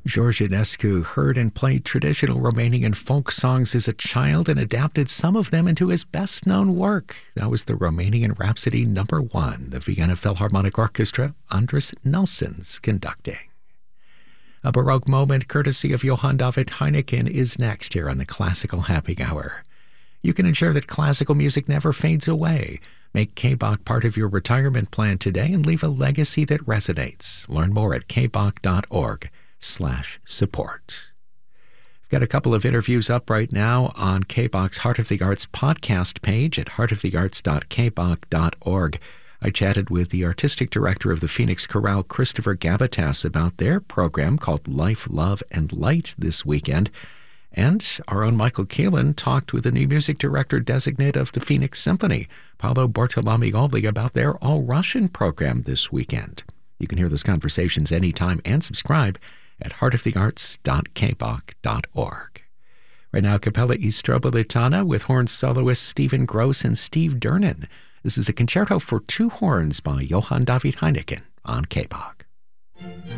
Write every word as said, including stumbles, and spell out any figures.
George Enescu heard and played traditional Romanian folk songs as a child and adapted some of them into his best-known work. That was the Romanian Rhapsody Number One, the Vienna Philharmonic Orchestra, Andris Nelsons conducting. A Baroque moment courtesy of Johann David Heineken is next here on the Classical Happy Hour. You can ensure that classical music never fades away. Make K B O C part of your retirement plan today and leave a legacy that resonates. Learn more at k b o c dot org slash support. I've got a couple of interviews up right now on K B O C's Heart of the Arts podcast page at heart of the arts dot k b o c dot org. I chatted with the artistic director of the Phoenix Chorale, Christopher Gabatas, about their program called Life, Love, and Light this weekend. And our own Michael Keelan talked with the new music director designate of the Phoenix Symphony, Paolo Bortolomioli, about their All-Russian program this weekend. You can hear those conversations anytime and subscribe at heart of the arts dot k b o c dot org. Right now, Capella y Strobilitana with horn soloists Stephen Gross and Steve Durnan. This is a concerto for two horns by Johann David Heineken on K B O C.